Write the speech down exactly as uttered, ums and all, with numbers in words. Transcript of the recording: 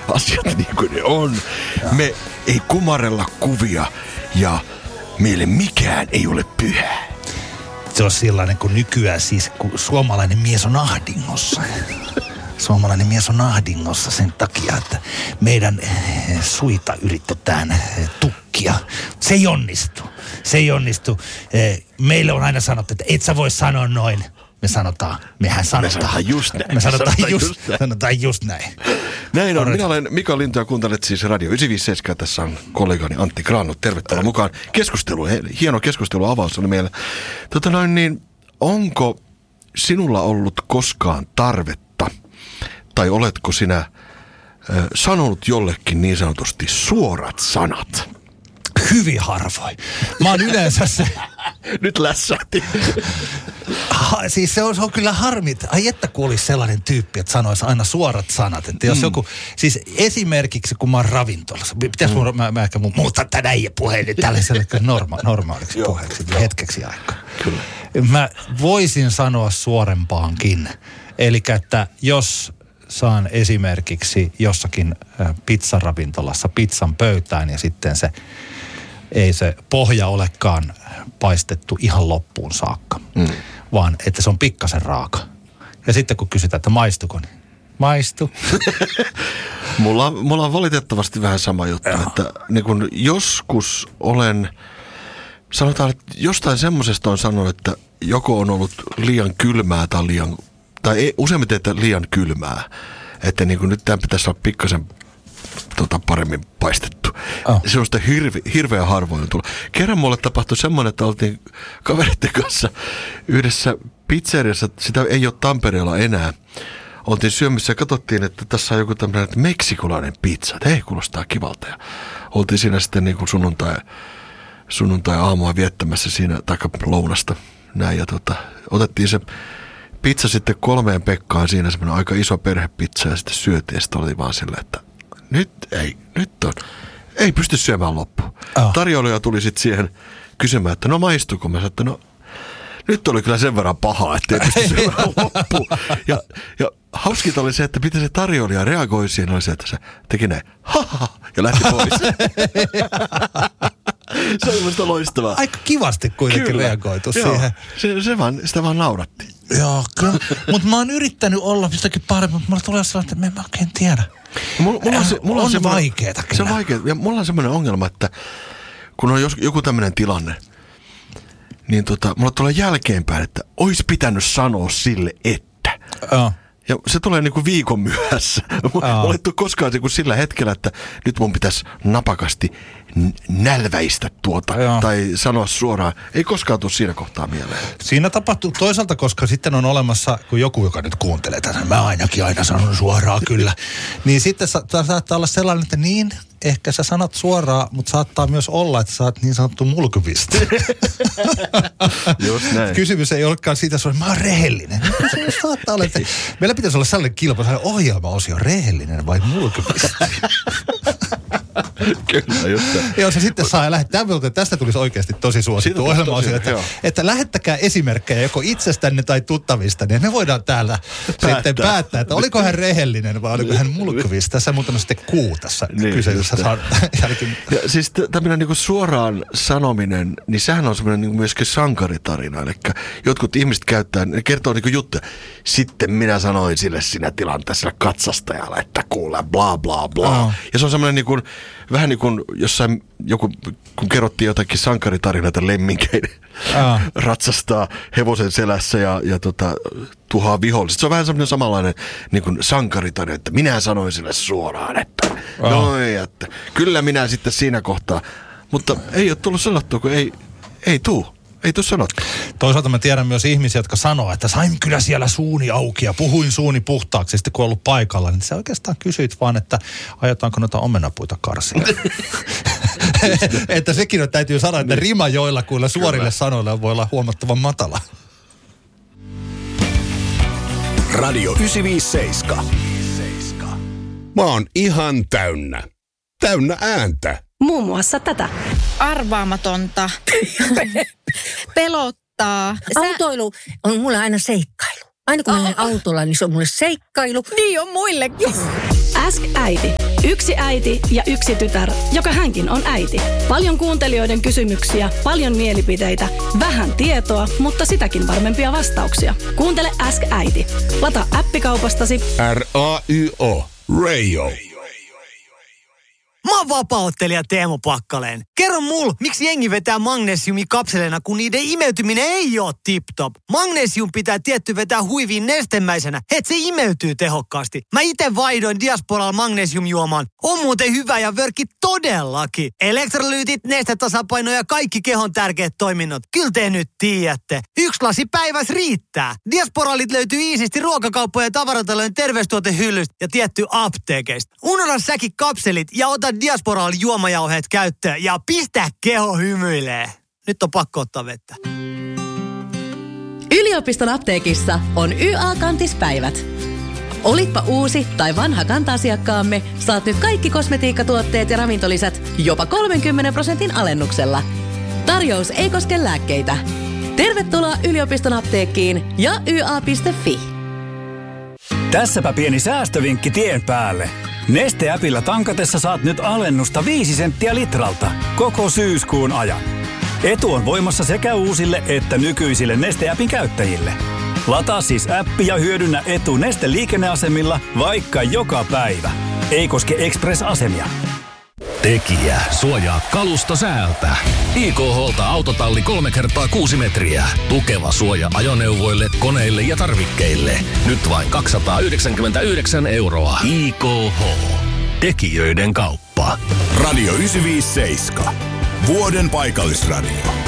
asiat niin kuin ne on. Me ei kumarella kuvia ja meille mikään ei ole pyhää. Se on sellainen, kun nykyään siis, kun suomalainen mies on ahdingossa. Suomalainen mies on ahdingossa sen takia, että meidän suita yritetään tukkia. Se ei onnistu. Se ei onnistu. Meille on aina sanottu, että et sä voi sanoa noin. Me sanotaan, mehän sanotaan. Me sanotaan just näin. Me sanotaan, sanotaan, just, just, näin. sanotaan just näin. Näin on. Minä olen Mika Lintu ja kuuntelet siis Radio yhdeksänsataaviisikymmentäseitsemän. Tässä on kollegani Antti Granlund. Tervetuloa mukaan. Keskustelu, hieno keskusteluavaus oli meillä. Tota noin niin, onko sinulla ollut koskaan tarvetta, tai oletko sinä äh, sanonut jollekin niin sanotusti suorat sanat? Hyvin harvoin. Mä oon yleensä se... Nyt lässähti. Ha, siis se on, se on kyllä harmit. Ai että kun olisi sellainen tyyppi, että sanoisi aina suorat sanat. Että jos mm. joku, siis esimerkiksi kun mä oon ravintolassa, pitäis mun, mm. mä, mä ehkä muuttaa tämän äijä puheen nyt tällaiselle norma, normaaliksi puheeksi hetkeksi aikaa. Kyllä. Mä voisin sanoa suorempaankin. Eli että jos saan esimerkiksi jossakin pizzaravintolassa pizzan pöytään ja sitten se ei se pohja olekaan paistettu ihan loppuun saakka, mm. vaan että se on pikkasen raaka. Ja sitten kun kysytään, että maistuko, niin maistu. mulla, mulla on valitettavasti vähän sama juttu, Joo. että niin kun joskus olen, sanotaan, että jostain semmosesta on sanonut, että joko on ollut liian kylmää tai liian, tai ei, useimmiten, että liian kylmää. Että niin kun nyt tämän pitäisi olla pikkasen tota, paremmin paistettu. Oh. Se on sitä hirve, hirveän harvoin tullut. Kerran mulle tapahtui semmoinen, että oltiin kavereiden kanssa yhdessä pizzeriassa, sitä ei ole Tampereella enää. Oltiin syömissä ja katsottiin, että tässä on joku tämmöinen meksikolainen pizza. Että hei, kuulostaa kivalta. Ja oltiin siinä sitten niin kuin sunnuntai, sunnuntai-aamua viettämässä siinä, taikka lounasta. Näin, ja tota, otettiin se pizza sitten kolmeen Pekkaan, siinä semmoinen aika iso perhepizza, ja sitten syötiin, ja sitten oli vaan silleen, että nyt ei, nyt on, ei pysty syömään loppuun. Oh. Tarjoilija tuli sitten siihen kysymään, että no maistuuko? Mä sanoin, että no nyt oli kyllä sen verran pahaa, että ei pysty syömään loppuun. Ja, ja hauskinta oli se, että miten se tarjoilija reagoi siihen, oli se, että se teki näin, ha, ha, ja lähti pois. Se oli minusta loistavaa. Aika kivasti kuitenkin kyllä. reagoitu Joo. siihen. Se, se vaan, sitä vaan naurattiin. Joo, kyllä. Mutta mä oon yrittänyt olla jostakin paremmin, mutta mulla tulee sellainen, että mä en oikein tiedä. Mulla, mulla on, se, mulla on, on vaikeeta kyllä. Se on vaikeeta. Ja mulla on semmoinen ongelma, että kun on jos, joku tämmöinen tilanne, niin tota, mulla tulee jälkeenpäin, että olisi pitänyt sanoa sille, että. Joo. Ja se tulee niinku viikon myöhässä. Mulla ei tule koskaan niinku sillä hetkellä, että nyt mun pitäisi napakasti nälväistä tuota Joo. tai sanoa suoraan. Ei koskaan tule siinä kohtaa mieleen. Siinä tapahtuu toisaalta, koska sitten on olemassa, kun joku, joka nyt kuuntelee tätä, mä ainakin aina sanon suoraan kyllä, niin sitten sa- saattaa olla sellainen, että niin, ehkä sä sanot suoraan, mutta saattaa myös olla, että sä oot niin sanottu mulkypiste. Just näin. Kysymys ei olekaan siitä, että mä oon rehellinen. Saattaa olla, että meillä pitäisi olla sellainen kilpailu, sellainen ohjelma-osio, rehellinen vai mulkypiste. Kyllä, just näin. Joo, se sitten saa lähettää, mutta tästä tulisi oikeasti tosi suosittu ohjelma-osio, että, että lähettäkää esimerkkejä joko itsestänne tai tuttavistanne, ja me voidaan täällä päättää. sitten päättää, että oliko hän rehellinen vai oliko hän mulkypiste. Tässä muuten on sitten kuu tässä niin, kyseisessä jälkeen. Ja siis tämmöinen niinku suoraan sanominen, niin sehän on semmoinen niinku myöskin sankaritarina. Eli jotkut ihmiset käyttää, ne kertoo niinku juttuja. Sitten minä sanoin sille siinä tilanteessa sille katsastajalle, että kuule bla bla bla. Oh. Ja se on semmoinen niinku, vähän niin kuin jossain joku, kun kerrottiin jotakin sankaritarinoita lemminkeiden oh. ratsastaa hevosen selässä ja, ja tota, tuhaa viholliset. Se on vähän semmoinen samanlainen niin kuin sankaritarina, että minä sanoin sille suoraan, että oh. noin, että kyllä minä sitten siinä kohtaa. Mutta ei ole tullut sanottua, kun ei, ei tuu. Ei tuu sanottua. Toisaalta mä tiedän myös ihmisiä, jotka sanoo, että sain kyllä siellä suuni auki ja puhuin suuni puhtaaksi. Sitten kun on ollut paikalla, niin sä oikeastaan kysyit vaan, että aiotaanko noita omenapuita karsia. Että sekin on, täytyy sanoa, että rima joillakuilla suorille sanoilla voi olla huomattavan matala. Radio yhdeksänsataaviisikymmentäseitsemän. Mä oon ihan täynnä. Täynnä ääntä. Muun muassa tätä. Arvaamatonta. Pelottaa. Sä... Autoilu on mulle aina seikkailu. Aina kun mä menen autolla, niin se on mulle seikkailu. Niin on muillekin. Ask äiti. Yksi äiti ja yksi tytär, joka hänkin on äiti. Paljon kuuntelijoiden kysymyksiä, paljon mielipiteitä, vähän tietoa, mutta sitäkin varmempia vastauksia. Kuuntele Ask äiti. Lataa appikaupastasi R A Y O. Radio. Mä oon vapaa-ottelija Teemu Pakkaleen. Kerro mul, miksi jengi vetää magnesiumikapseleina, kun niiden imeytyminen ei oo tip-top. Magnesium pitää tietty vetää huiviin nestemäisenä, et se imeytyy tehokkaasti. Mä ite vaihdoin Diasporalla magnesiumjuomaan. On muuten hyvä ja vörkki todellakin. Elektrolyytit, nestetasapaino ja kaikki kehon tärkeät toiminnot. Kyllä te nyt tiedätte. Yksi lasi päivässä riittää. Diasporalit löytyy iisisti ruokakauppojen ja tavaratalojen terveystuotehyllystä ja tietty apteekeista. Unohda säkin kapselit ja ota Diasporal juomajauheet käyttöön ja pistä keho hymyilee. Nyt on pakko ottaa vettä. Yliopiston apteekissa on Y A-kantispäivät. Olitpa uusi tai vanha kanta-asiakkaamme, saat nyt kaikki kosmetiikkatuotteet ja ravintolisät jopa kolmenkymmenen prosentin alennuksella. Tarjous ei koske lääkkeitä. Tervetuloa yliopiston apteekkiin ja y a piste fi. Tässäpä pieni säästövinkki tien päälle. Neste-äpillä tankatessa saat nyt alennusta viisi senttiä litralta koko syyskuun ajan. Etu on voimassa sekä uusille että nykyisille Neste-äpin käyttäjille. Lataa siis appi ja hyödynnä etu Neste liikenneasemilla vaikka joka päivä. Ei koske Express-asemia. Tekijä suojaa kalusto säältä. I K H:lta autotalli kolme kertaa kuusi metriä. Tukeva suoja ajoneuvoille, koneille ja tarvikkeille. Nyt vain kaksisataayhdeksänkymmentäyhdeksän euroa. I K H. Tekijöiden kauppa. Radio yhdeksänsataaviisikymmentäseitsemän. Vuoden paikallisradio.